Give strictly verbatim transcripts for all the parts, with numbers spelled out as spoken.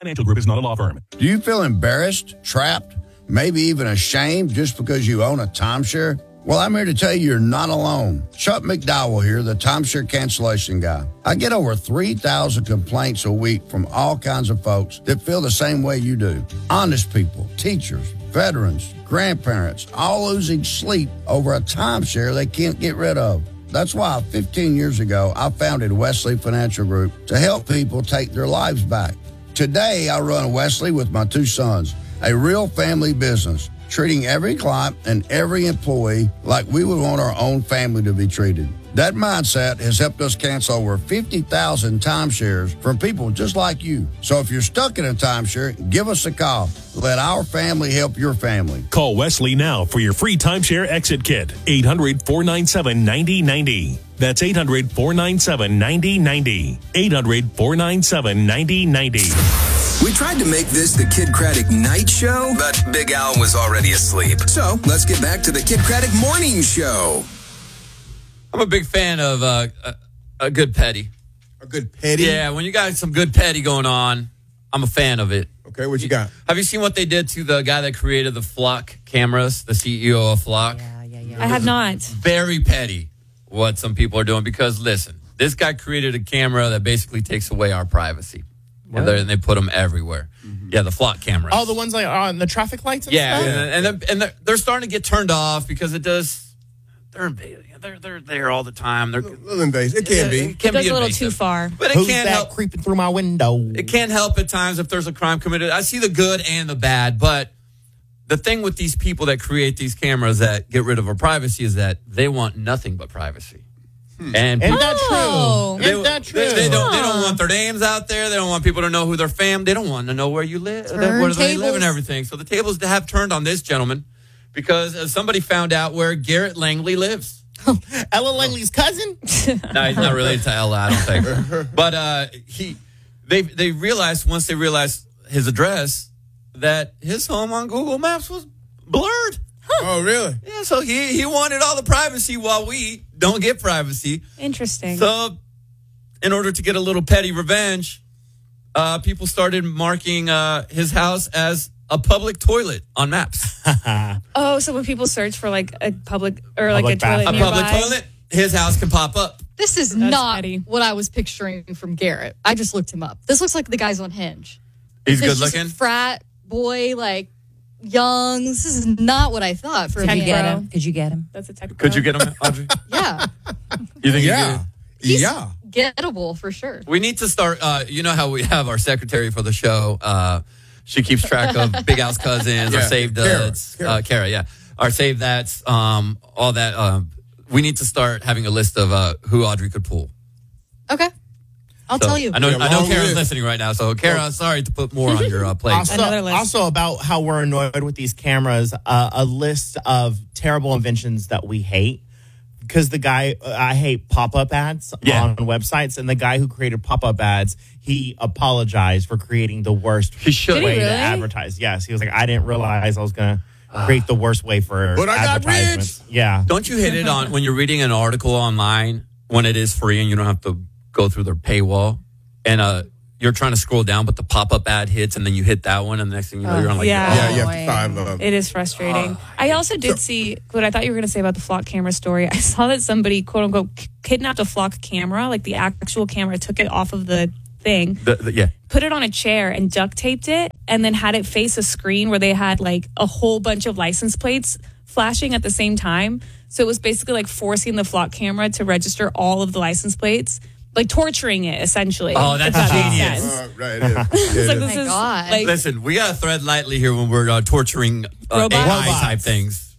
Financial Group is not a law firm. Do you feel embarrassed, trapped, maybe even ashamed just because you own a timeshare? Well, I'm here to tell you you're not alone. Chuck McDowell here, the timeshare cancellation guy. I get over three thousand complaints a week from all kinds of folks that feel the same way you do. Honest people, teachers, veterans, grandparents, all losing sleep over a timeshare they can't get rid of. That's why fifteen years ago, I founded Wesley Financial Group to help people take their lives back. Today, I run Wesley with my two sons, a real family business, treating every client and every employee like we would want our own family to be treated. That mindset has helped us cancel over fifty thousand timeshares from people just like you. So if you're stuck in a timeshare, give us a call. Let our family help your family. Call Wesley now for your free timeshare exit kit. eight hundred, four nine seven, nine zero nine zero. That's eight hundred, four nine seven, nine zero nine zero. eight hundred, four nine seven, nine zero nine zero. We tried to make this the Kid Craddock Night Show, but Big Al was already asleep. So let's get back to the Kid Craddock Morning Show. I'm a big fan of uh, a, a good petty. A good petty? Yeah, when you got some good petty going on, I'm a fan of it. Okay, what you got? Have you seen what they did to the guy that created the Flock cameras, the C E O of Flock? Yeah, yeah, yeah. I have not. Very petty what some people are doing because, listen, this guy created a camera that basically takes away our privacy. And, and they put them everywhere. Mm-hmm. Yeah, the Flock cameras. Oh, the ones like on the traffic lights and yeah, stuff? Yeah, and, and, they're, and they're, they're starting to get turned off because it does, they're invasive. They're they're there all the time. They're a little invasive. It can it, be. It can it goes be a little invasive. too far. But it Who's can't that help creeping through my window? It can't help at times if there's a crime committed. I see the good and the bad, but the thing with these people that create these cameras that get rid of our privacy is that they want nothing but privacy. Hmm. And Isn't that Oh. true? Isn't that true? They, they don't. They don't want their names out there. They don't want people to know who they're fam. They don't want to know where you live, where they live, and everything. So the tables have turned on this gentleman because uh, somebody found out where Garrett Langley lives. Ella Langley's cousin? No, he's not related to Ella, I don't think. But uh, he, they they realized once they realized his address that his home on Google Maps was blurred. Oh, really? Yeah, so he he wanted all the privacy while we don't get privacy. Interesting. So, in order to get a little petty revenge, uh, people started marking uh, his house as a public toilet on maps. Oh, so when people search for like a public or like Public a toilet bathroom. A nearby, public toilet, his house can pop up. This is That's not petty. what I was picturing from Garrett. I just looked him up. This looks like the guy's on Hinge. He's This good is just looking. frat boy, like young. This is not what I thought for Tech me. bro. Get him? him? Could you get him? That's a tech. Could you get him, Audrey? Yeah, You think Yeah. you could? He's yeah. gettable for sure. We need to start. Uh, you know how we have our secretary for the show. Uh, she keeps track of Big Al's cousins, our Yeah, saved Kara, that's, Kara. uh, Kara, yeah, our saved that's, um, all that. Um, we need to start having a list of uh, who Audrey could pull. Okay, I'll So, tell you. I know. Yeah, I know long Kara's list. listening right now. So, Kara, sorry to put more on your uh, plate. Also, Another list. also about how we're annoyed with these cameras, uh, a list of terrible inventions that we hate. Because the guy, uh, I hate pop-up ads Yeah. on websites, and the guy who created pop-up ads, he apologized for creating the worst He should. Did he way really? to advertise. Yes, he was like, I didn't realize I was going to create the worst way for But I got advertisements. Yeah. Don't you hit it on when you're reading an article online when it is free and you don't have to go through their paywall and uh, you're trying to scroll down, but the pop-up ad hits and then you hit that one and the next thing you know, you're on like, yeah. Yeah, you have boy. to find love. It is frustrating. I also did see what I thought you were going to say about the Flock camera story. I saw that somebody, quote unquote, k- kidnapped a Flock camera, like the actual camera, took it off of the thing, the, the, yeah. put it on a chair and duct taped it, and then had it face a screen where they had like a whole bunch of license plates flashing at the same time. So it was basically like forcing the Flock camera to register all of the license plates, like torturing it essentially. Oh, that's if that makes genius. sense. Uh, right, it is. Yeah, It's it like, is. this my is God. like Listen, we got to thread lightly here when we're uh, torturing uh, Robots? A I Robots. type things.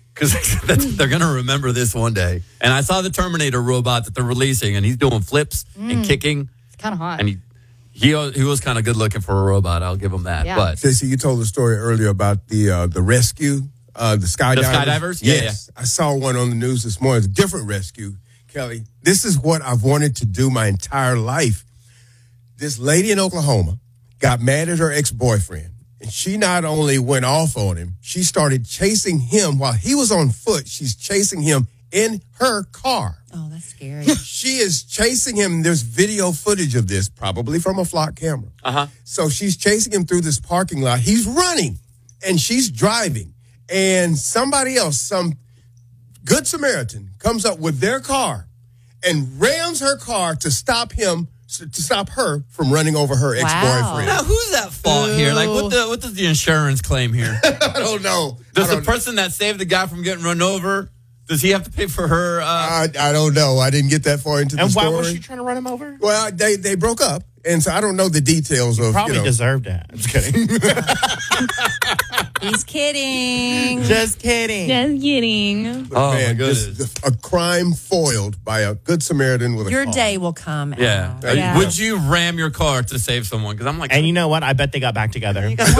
Because they're going to remember this one day. And I saw the Terminator robot that they're releasing, and he's doing flips and kicking. It's kind of hot. And he he, he was kind of good looking for a robot. I'll give him that. Yeah. But Stacey, you told the story earlier about the uh, the rescue, uh, the skydivers. The skydivers? Yeah, Yes. I saw one on the news this morning. It's a different rescue, Kelly. This is what I've wanted to do my entire life. This lady in Oklahoma got mad at her ex-boyfriend. And she not only went off on him, she started chasing him while he was on foot. She's chasing him in her car. Oh, that's scary. She is chasing him. There's video footage of this, probably from a flock camera. Uh-huh. So she's chasing him through this parking lot. He's running, and she's driving. And somebody else, some good Samaritan, comes up with their car and rams her car to stop him, to stop her from running over her ex-boyfriend. Now, who's at fault here? Like, what the what does the insurance claim here? I don't know. Does I the don't person that saved the guy from getting run over, does he have to pay for her? Uh, I, I don't know. I didn't get that far into And the why story. was she trying to run him over? Well, they, they broke up, and so I don't know the details of, Probably you know. deserved it. I'm just kidding. He's kidding. Just kidding. Just kidding. But Oh, my man, this- goodness. a crime foiled by a good Samaritan with a Your car. day will come. yeah. Al. Yeah. Would you ram your car to save someone? Because I'm like, And you know what? I bet they got back together. One day,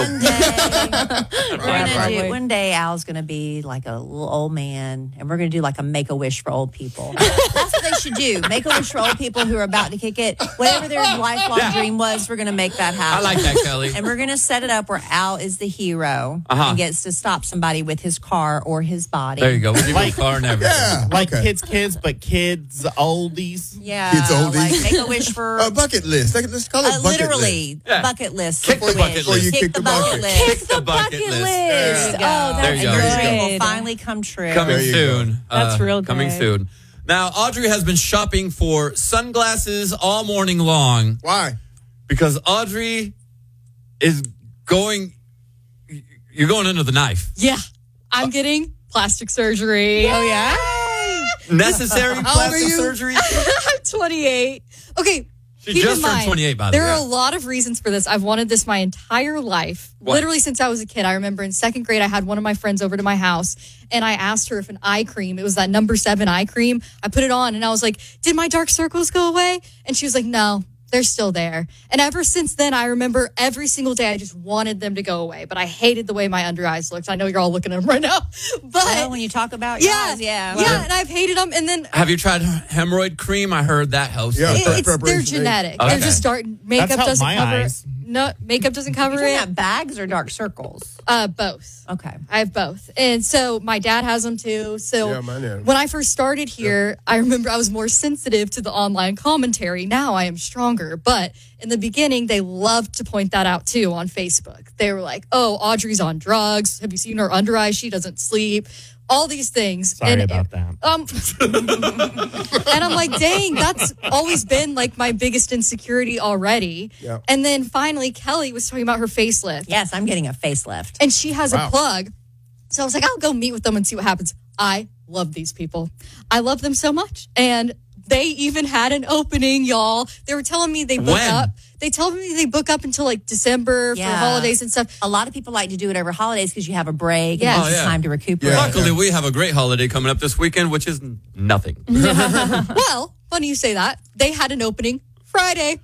we're gonna Probably. do, one day Al's gonna be like a little old man, and we're gonna do like a make a wish for old people. That's what they should do. Make a wish for old people who are about to kick it. Whatever their lifelong Yeah. dream was, we're gonna make that happen. I like that, Kelly. And we're gonna set it up where Al is the hero Uh-huh. and gets to stop somebody with his car or his body. There you go. We'll give you a car and everything. Yeah. Like okay. kids, kids, but kids, oldies. Yeah, Kids oldies. like make a wish for. A bucket list. Like, let's call it Uh, bucket literally, list. Yeah. bucket list. Kick the wish. bucket list. Kick, Kick the the bucket bucket. list. Kick the bucket list. list. There you Oh, go. that's There you go. And your dream good. will finally come true. Coming There you soon. That's Uh, real Coming good. soon. Now, Audrey has been shopping for sunglasses all morning long Why? because Audrey is going. You're going under the knife. Yeah. I'm getting plastic surgery. Oh, yeah? Necessary How old are plastic you? surgery. I'm twenty-eight. Okay. She keep just in turned mind, twenty-eight, by the There way. are a lot of reasons for this. I've wanted this my entire life. What? Literally since I was a kid. I remember in second grade, I had one of my friends over to my house and I asked her if an eye cream, it was that number seven eye cream. I put it on and I was like, did my dark circles go away? And she was like, no. They're still there. And ever since then, I remember every single day I just wanted them to go away. But I hated the way my under eyes looked. I know you're all looking at them right now. But Well, when you talk about your yeah, eyes, yeah. yeah, and I've hated them. And then Have you tried hemorrhoid cream? I heard that helps. Yeah. it- pre- it's they're preparation, genetic. okay. They're just dark. Makeup helped doesn't my cover. eyes. No, makeup doesn't cover You're talking it. about bags or dark circles? Uh, both. Okay. I have both. And so my dad has them too. So Yeah, mine have. when I first started here, I remember I was more sensitive to the online commentary. Now I am stronger. But in the beginning, they loved to point that out too on Facebook. They were like, oh, Audrey's on drugs. Have you seen her under eye? She doesn't sleep. All these things. Sorry and, about that. Um, and I'm like, dang, that's always been like my biggest insecurity already. Yeah. And then finally, Kelly was talking about her facelift. Yes, I'm getting a facelift. And she has Wow. a plug. So I was like, I'll go meet with them and see what happens. I love these people. I love them so much. And they even had an opening, y'all. They were telling me they book When? up. They told me they book up until like December Yeah. for holidays and stuff. A lot of people like to do it over holidays because you have a break Yes. and Oh, it's yeah. time to recuperate. Yeah. Luckily, we have a great holiday coming up this weekend, which is nothing. Well, funny you say that. They had an opening Friday.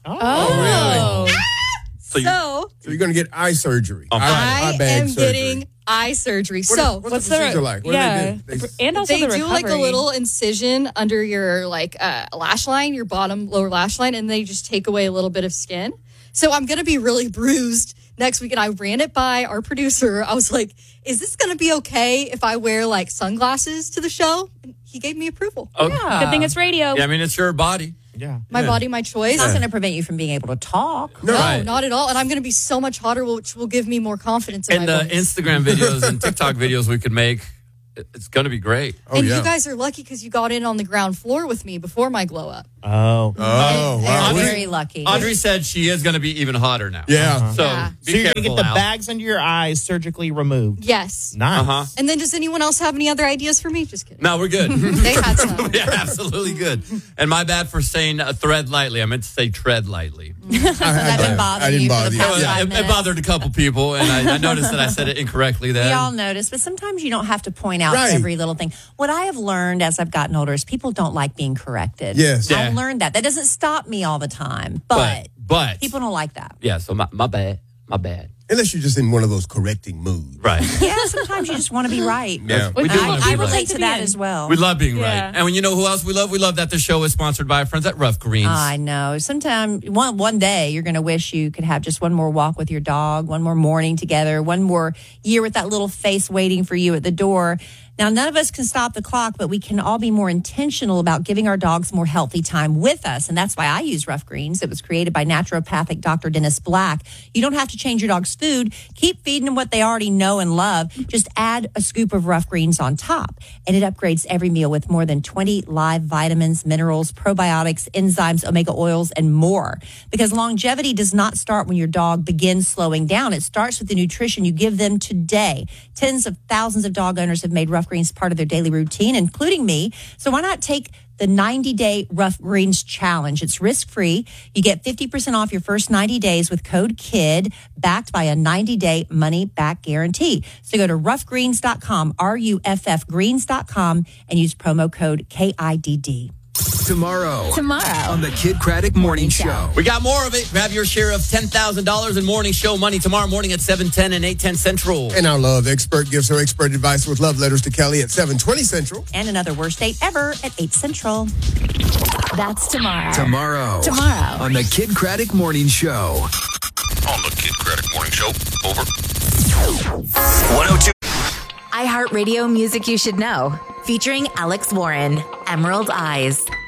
Oh, So, you, So So you're going to get eye surgery. Oh, eye, I eye bag am surgery. getting eye surgery. What is- so what's, What's the the procedure like? What yeah, do they do? They- and also they the do like a recovery. little incision under your like uh, lash line, your bottom lower lash line, and they just take away a little bit of skin. So I'm gonna be really bruised next week. And I ran it by our producer. I was like, "Is this gonna be okay if I wear like sunglasses to the show?" And he gave me approval. oh, Good thing it's radio. yeah, I mean, it's your body. yeah. My Yeah. body, my choice. It's not going to prevent you from being able to talk. No, Right. not at all. And I'm gonna be so much hotter, which will give me more confidence in And my the voice. Instagram videos and TikTok videos we could make, it- it's going to be great. Oh, and yeah. you guys are lucky because you got in on the ground floor with me before my glow up. Oh. Oh, wow. They're Audrey- very lucky. Audrey said she is going to be even hotter now. Yeah. So Yeah. be So you're careful, going to get the Al. bags under your eyes surgically removed. Yes. Nice. Uh-huh. And then does anyone else have any other ideas for me? Just kidding. No, we're good. They had some. Yeah, absolutely good. And my bad for saying uh, thread lightly. I meant to say tread lightly. That didn't bother I didn't you for bother the you. past Yeah, five it, it minutes? bothered a couple people, and I, I noticed that I said it incorrectly We then. all notice, but sometimes you don't have to point out Right. every little thing. What I have learned as I've gotten older is people don't like being corrected. Yes. Yeah. I've learned that. That doesn't stop me all the time, but, but, but people don't like that. yeah, so my, my bad. My bad. Unless you're just in one of those correcting moods. Right. Yeah, sometimes you just want to be right. Yeah. We do I, want to I be right. relate to that as well. We love being Yeah. right. And when you know who else we love, we love that the show is sponsored by our friends at Rough Greens. I know. Sometimes one one day you're going to wish you could have just one more walk with your dog, one more morning together, one more year with that little face waiting for you at the door. Now, none of us can stop the clock, but we can all be more intentional about giving our dogs more healthy time with us. And that's why I use Rough Greens. It was created by naturopathic Doctor Dennis Black. You don't have to change your dog's food. Keep feeding them what they already know and love. Just add a scoop of Rough Greens on top. And it upgrades every meal with more than twenty live vitamins, minerals, probiotics, enzymes, omega oils, and more. Because longevity does not start when your dog begins slowing down. It starts with the nutrition you give them today. Tens of thousands of dog owners have made Rough Greens part of their daily routine, including me. So why not take the ninety-day Rough Greens Challenge? It's risk-free. You get fifty percent off your first ninety days with code KID, backed by a ninety-day money-back guarantee. So go to rough greens dot com, R U F F greens dot com, and use promo code K I D D. Tomorrow. Tomorrow. On the Kid Craddock Morning Show. We got more of it. Grab your share of ten thousand dollars in morning show money tomorrow morning at seven ten and eight ten Central. And our love expert gives her expert advice with love letters to Kelly at seven twenty Central. And another worst date ever at eight Central. That's tomorrow. Tomorrow. Tomorrow. On the Kid Craddock Morning Show. On the Kid Craddock Morning Show. Over. one oh two. iHeartRadio Music You Should Know. Featuring Alex Warren. Emerald Eyes.